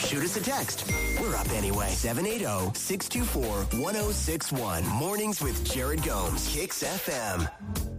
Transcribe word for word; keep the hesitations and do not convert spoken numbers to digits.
Shoot us a text. We're up anyway. seven eight zero, six two four, one zero six one. Mornings with Jared Gomes. Kicks F M.